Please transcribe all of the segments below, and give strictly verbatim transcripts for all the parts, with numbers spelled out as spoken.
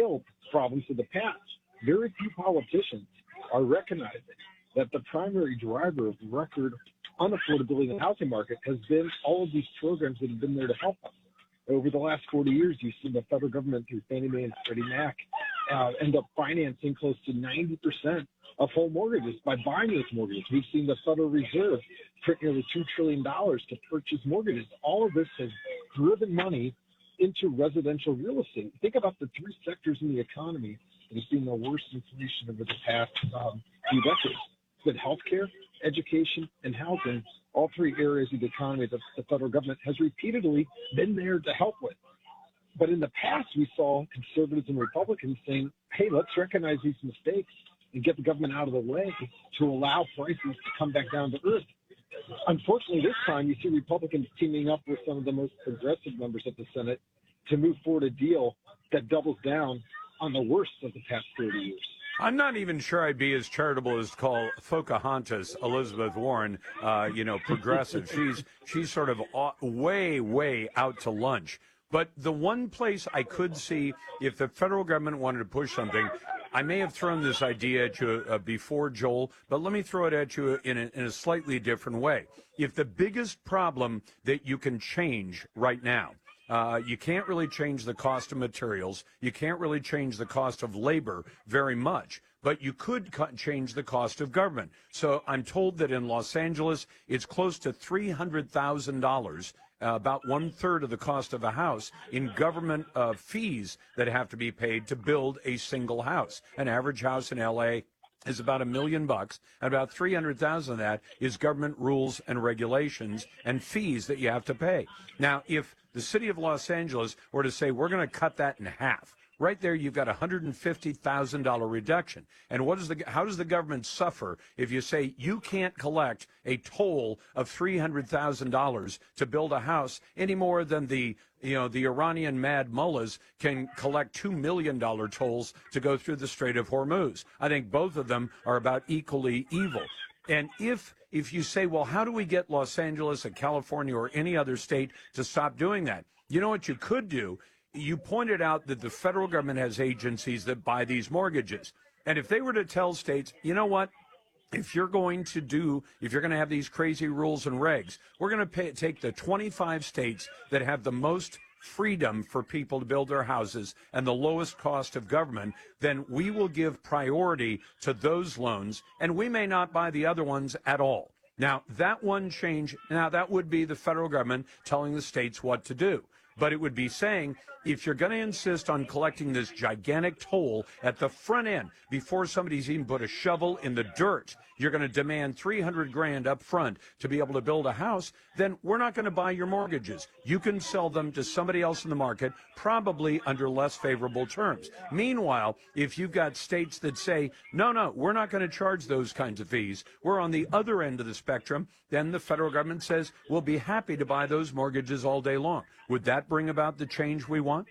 failed problems of the past. Very few politicians are recognizing that the primary driver of record unaffordability in the housing market has been all of these programs that have been there to help us. Over the last forty years, you've seen the federal government through Fannie Mae and Freddie Mac uh, end up financing close to ninety percent of home mortgages by buying those mortgages. We've seen the Federal Reserve print nearly two trillion dollars to purchase mortgages. All of this has driven money into residential real estate. Think about the three sectors in the economy that have seen the worst inflation over the past um, few decades. It's been healthcare, education, and housing, all three areas of the economy that the federal government has repeatedly been there to help with. But in the past, we saw conservatives and Republicans saying, hey, let's recognize these mistakes and get the government out of the way to allow prices to come back down to earth. Unfortunately, this time you see Republicans teaming up with some of the most progressive members of the Senate to move forward a deal that doubles down on the worst of the past thirty years. I'm not even sure I'd be as charitable as to call Pocahontas, Elizabeth Warren, uh, you know, progressive. she's she's sort of way, way out to lunch. But the one place I could see if the federal government wanted to push something, I may have thrown this idea at you uh, before, Joel, but let me throw it at you in a, in a slightly different way. If the biggest problem that you can change right now, uh, you can't really change the cost of materials, you can't really change the cost of labor very much, but you could co- change the cost of government. So I'm told that in Los Angeles, it's close to three hundred thousand dollars. Uh, about one third of the cost of a house in government uh, fees that have to be paid to build a single house. An average house in L A is about a million bucks, and about three hundred thousand of that is government rules and regulations and fees that you have to pay. Now, if the city of Los Angeles were to say, we're going to cut that in half, right there, you've got a one hundred fifty thousand dollars reduction. And what is the, how does the government suffer if you say you can't collect a toll of three hundred thousand dollars to build a house any more than the, you know, the Iranian mad mullahs can collect two million dollars tolls to go through the Strait of Hormuz? I think both of them are about equally evil. And if if you say, well, how do we get Los Angeles or California or any other state to stop doing that? You know what you could do? You pointed out that the federal government has agencies that buy these mortgages. And if they were to tell states, you know what, if you're going to do, if you're going to have these crazy rules and regs, we're going to pay, take the twenty-five states that have the most freedom for people to build their houses and the lowest cost of government, then we will give priority to those loans, and we may not buy the other ones at all. Now, that one change, now that would be the federal government telling the states what to do. But it would be saying, if you're going to insist on collecting this gigantic toll at the front end before somebody's even put a shovel in the dirt, you're going to demand three hundred grand up front to be able to build a house, then we're not going to buy your mortgages. You can sell them to somebody else in the market, probably under less favorable terms. Meanwhile, if you've got states that say, no, no, we're not going to charge those kinds of fees, we're on the other end of the spectrum, then the federal government says, we'll be happy to buy those mortgages all day long. Would that bring about the change we want?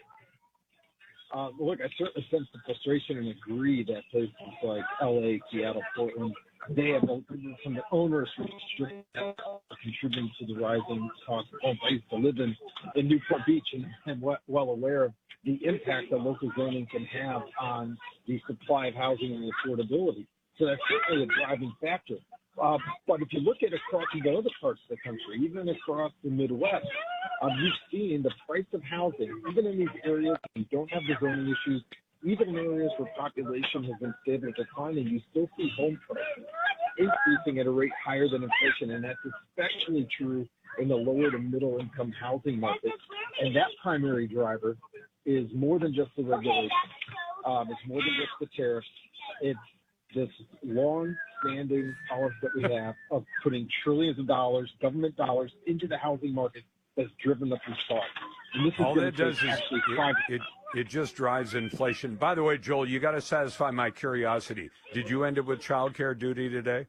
Uh, look, I certainly sense the frustration and agree that places like L A, Seattle, Portland, they have some onerous restrictions contributing to the rising cost of home. I used to live in, in Newport Beach and am well aware of the impact that local zoning can have on the supply of housing and affordability. So that's certainly a driving factor. Uh, but if you look at across the other parts of the country, even across the Midwest, um, you've seen the price of housing, even in these areas that don't have the zoning issues, even in areas where population has been stable to declining, you still see home prices increasing at a rate higher than inflation. And that's especially true in the lower to middle income housing markets. And that primary driver is more than just the regulation. Um, it's more than just the tariffs. It's this long-standing policy that we have of putting trillions of dollars, government dollars, into the housing market that's driven up this cost. And this is All that does is it, it, it just drives inflation. By the way, Joel, you got to satisfy my curiosity. Did you end up with child care duty today?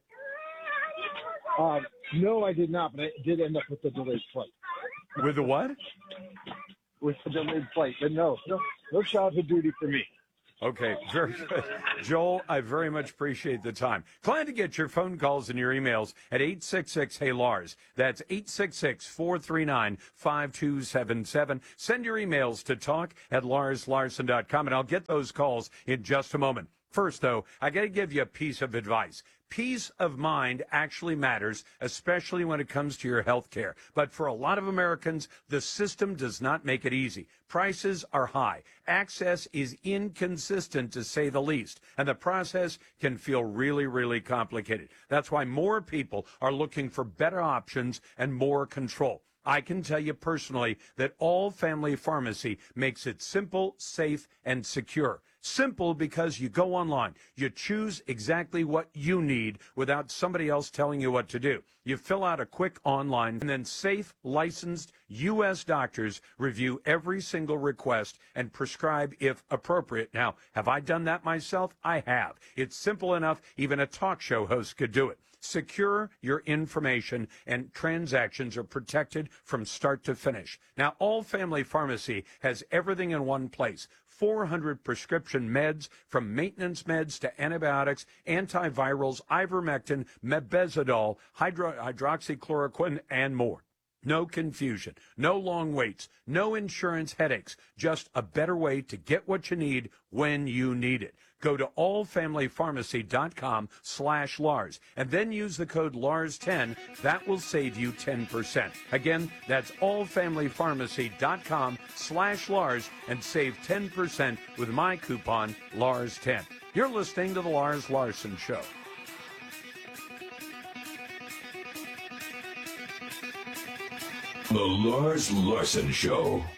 Uh, no, I did not, but I did end up with the delayed flight. With the what? With the delayed flight, but no, no, no childhood duty for me. Okay, very good. Joel, I very much appreciate the time. Glad to get your phone calls and your emails at eight six six, hey Lars. That's eight six six, four three nine, five two seven seven. Send your emails to talk at lars larson dot com, and I'll get those calls in just a moment. First, though, I got to give you a piece of advice. Peace of mind actually matters, especially when it comes to your health care. But for a lot of Americans, the system does not make it easy. Prices are high. Access is inconsistent, to say the least. And the process can feel really, really complicated. That's why more people are looking for better options and more control. I can tell you personally that All Family Pharmacy makes it simple, safe, and secure. Simple because you go online, you choose exactly what you need without somebody else telling you what to do. You fill out a quick online, and then safe, licensed U S doctors review every single request and prescribe if appropriate. Now, have I done that myself? I have. It's simple enough, even a talk show host could do it. Secure your information, and transactions are protected from start to finish. Now, All Family Pharmacy has everything in one place. four hundred prescription meds, from maintenance meds to antibiotics, antivirals, ivermectin, mebendazole, hydro- hydroxychloroquine, and more. No confusion, no long waits, no insurance headaches, just a better way to get what you need when you need it. Go to all family pharmacy dot com slash Lars and then use the code Lars ten. That will save you ten percent. Again, that's all family pharmacy dot com slash Lars and save ten percent with my coupon Lars ten. You're listening to The Lars Larson Show. The Lars Larson Show.